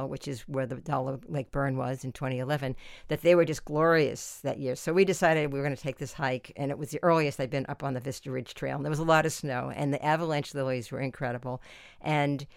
which is where the Dollar Lake burn was in 2011, that they were just glorious that year. So we decided we were going to take this hike, and it was the earliest I'd been up on the Vista Ridge Trail. And there was a lot of snow, and the avalanche lilies were incredible. And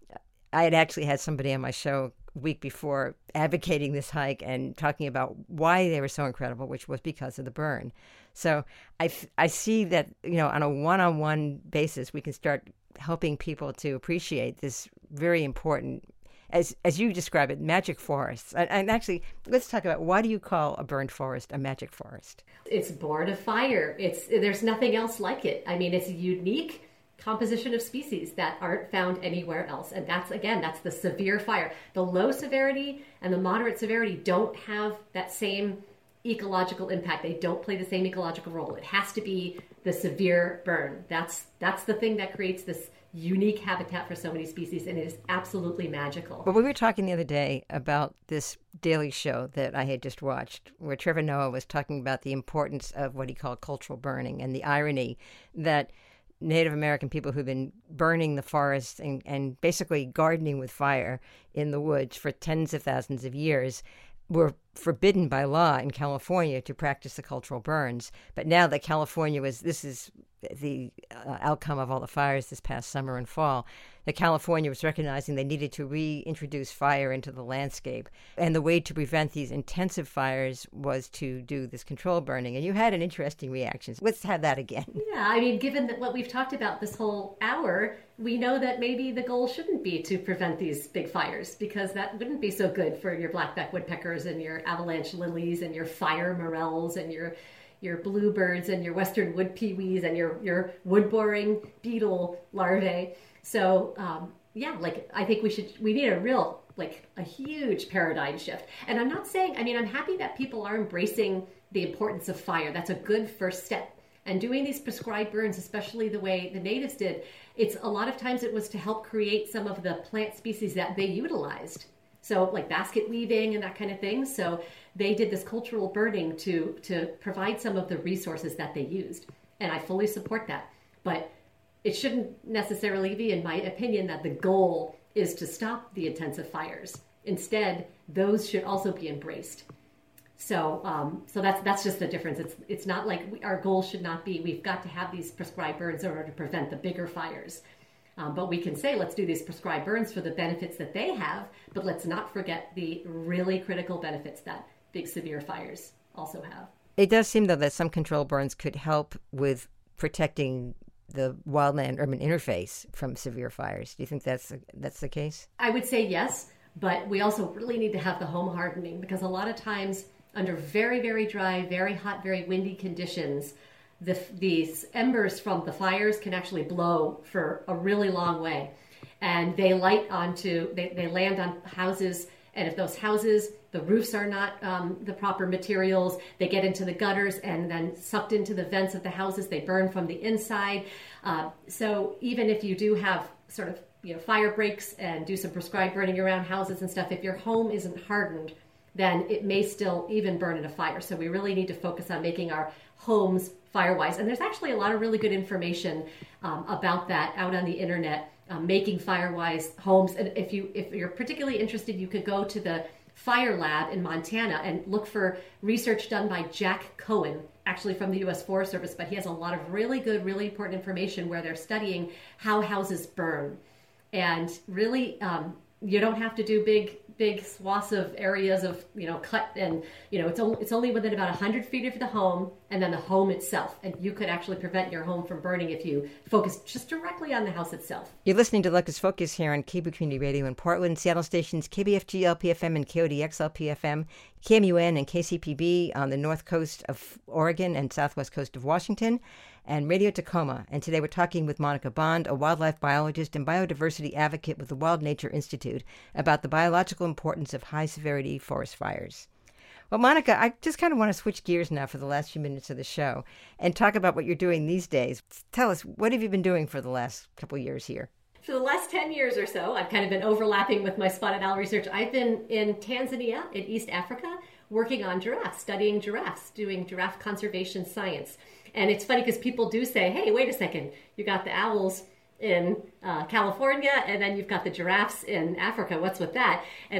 I had actually had somebody on my show a week before advocating this hike and talking about why they were so incredible, which was because of the burn. So I see that, on a one-on-one basis, we can start helping people to appreciate this very important, as you describe it, magic forests. And actually, let's talk about, why do you call a burned forest a magic forest? It's born of fire. There's nothing else like it. I mean, it's a unique composition of species that aren't found anywhere else. And that's the severe fire. The low severity and the moderate severity don't have that same ecological impact. They don't play the same ecological role. It has to be the severe burn. That's the thing that creates this unique habitat for so many species, and it is absolutely magical. Well, we were talking the other day about this Daily Show that I had just watched, where Trevor Noah was talking about the importance of what he called cultural burning, and the irony that Native American people who've been burning the forests and basically gardening with fire in the woods for tens of thousands of years were forbidden by law in California to practice the cultural burns. But now that this is the outcome of all the fires this past summer and fall, that California was recognizing they needed to reintroduce fire into the landscape. And the way to prevent these intensive fires was to do this control burning. And you had an interesting reaction. Let's have that again. Yeah, I mean, given that what we've talked about this whole hour, we know that maybe the goal shouldn't be to prevent these big fires, because that wouldn't be so good for your blackback woodpeckers and your avalanche lilies and your fire morels and your bluebirds and your western wood peewees and your wood-boring beetle larvae. So, I think we need a huge paradigm shift. And I'm happy that people are embracing the importance of fire. That's a good first step. And doing these prescribed burns, especially the way the natives did, a lot of times it was to help create some of the plant species that they utilized. So like basket weaving and that kind of thing. So they did this cultural burning to provide some of the resources that they used. And I fully support that. But it shouldn't necessarily be, in my opinion, that the goal is to stop the intensive fires. Instead, those should also be embraced. So that's just the difference. It's not like our goal should not be, we've got to have these prescribed burns in order to prevent the bigger fires. But we can say, let's do these prescribed burns for the benefits that they have, but let's not forget the really critical benefits that big severe fires also have. It does seem, though, that some control burns could help with protecting the wildland-urban interface from severe fires. Do you think that's the case? I would say yes, but we also really need to have the home hardening, because a lot of times under very, very dry, very hot, very windy conditions, these embers from the fires can actually blow for a really long way. And they land on houses, and if those houses, the roofs are not the proper materials, they get into the gutters and then sucked into the vents of the houses, they burn from the inside. So even if you do have sort of fire breaks and do some prescribed burning around houses and stuff, if your home isn't hardened, then it may still even burn in a fire. So we really need to focus on making our homes fire-wise. And there's actually a lot of really good information about that out on the internet, making fire-wise homes. And if you're particularly interested, you could go to the Fire Lab in Montana and look for research done by Jack Cohen, actually from the U.S. Forest Service, but he has a lot of really good, really important information where they're studying how houses burn. And really, you don't have to do big swaths of areas of, cut, and, it's only within about 100 feet of the home and then the home itself. And you could actually prevent your home from burning if you focus just directly on the house itself. You're listening to Locust Focus here on KBOO Community Radio in Portland, Seattle stations KBFG LPFM and KODX LPFM, KMUN and KCPB on the north coast of Oregon and southwest coast of Washington, and Radio Tacoma. And today we're talking with Monica Bond, a wildlife biologist and biodiversity advocate with the Wild Nature Institute, about the biological importance of high-severity forest fires. Well, Monica, I just kind of want to switch gears now for the last few minutes of the show and talk about what you're doing these days. Tell us, what have you been doing for the last couple of years here? For the last 10 years or so, I've kind of been overlapping with my spotted owl research. I've been in Tanzania, in East Africa, working on giraffes, studying giraffes, doing giraffe conservation science. And it's funny because people do say, hey, wait a second, you got the owls in California, and then you've got the giraffes in Africa. What's with that? And